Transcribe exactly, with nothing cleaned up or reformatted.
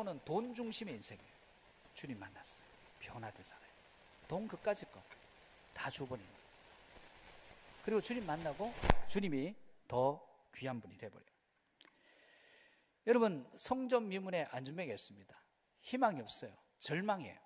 결론은 돈 중심의 인생이에요. 주님 만났어요. 변화되잖아요. 돈 그까짓 거 다 줘버리는 거예요. 그리고 주님 만나고 주님이 더 귀한 분이 돼버려요. 여러분, 성전 미문에 앉은 벽이 있습니다. 희망이 없어요. 절망이에요.